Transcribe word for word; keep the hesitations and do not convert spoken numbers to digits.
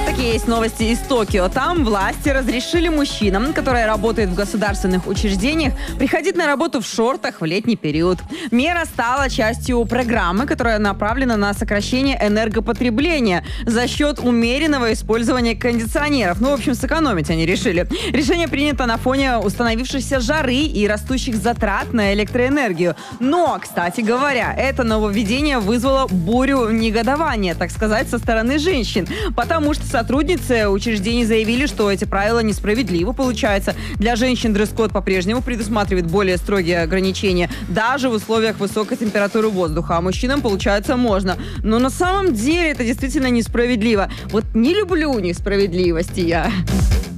Вот такие есть новости из Токио. Там власти разрешили мужчинам, которые работают в государственных учреждениях, приходить на работу в шортах в летний период. Мера стала частью программы, которая направлена на сокращение энергопотребления за счет умеренного использования кондиционеров. Ну, в общем, сэкономить они решили. Решение принято на фоне установившейся жары и растущих затрат на электроэнергию. Но, кстати говоря, это нововведение вызвало бурю негодования, так сказать, со стороны женщин. Потому что сотрудницы учреждений заявили, что эти правила несправедливы, получается. Для женщин дресс-код по-прежнему предусматривает более строгие ограничения, даже в условиях высокой температуры воздуха. А мужчинам, получается, можно. Но на самом деле это действительно несправедливо. Вот не люблю несправедливости я.